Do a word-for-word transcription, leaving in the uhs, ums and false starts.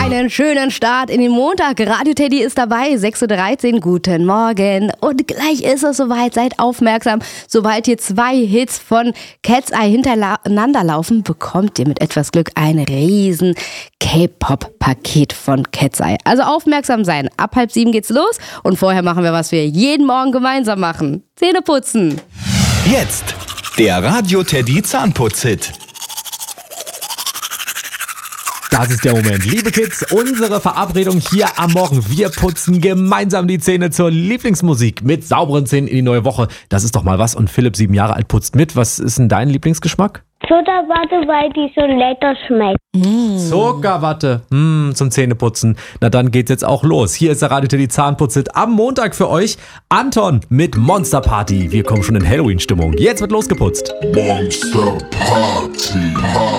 Einen schönen Start in den Montag. Radio Teddy ist dabei. sechs Uhr dreizehn. Guten Morgen. Und gleich ist es soweit. Seid aufmerksam. Sobald hier zwei Hits von Cat's Eye hintereinander laufen, bekommt ihr mit etwas Glück ein riesen K-Pop-Paket von Cat's Eye. Also aufmerksam sein. Ab halb sieben geht's los. Und vorher machen wir, was wir jeden Morgen gemeinsam machen. Zähne putzen. Jetzt der Radio Teddy Zahnputz-Hit. Das ist der Moment. Liebe Kids, unsere Verabredung hier am Morgen. Wir putzen gemeinsam die Zähne zur Lieblingsmusik mit sauberen Zähnen in die neue Woche. Das ist doch mal was. Und Philipp, sieben Jahre alt, putzt mit. Was ist denn dein Lieblingsgeschmack? Zuckerwatte, weil die so lecker schmeckt. Mm. Zuckerwatte mm, zum Zähneputzen. Na dann geht's jetzt auch los. Hier ist der Radio Teddy Zahnputz-Hit am Montag für euch. Anton mit Monster Party. Wir kommen schon in Halloween-Stimmung. Jetzt wird losgeputzt. Monster Party.